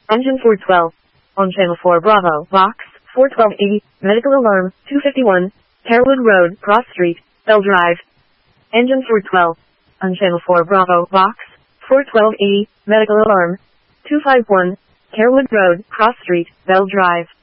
Engine 412. On Channel 4 Bravo, Box 41280, medical alarm, 251, Carrollwood Road, Cross Street, Bell Drive. Engine 412. On Channel 4 Bravo, Box 41280, medical alarm, 251, Carrollwood Road, Cross Street, Bell Drive.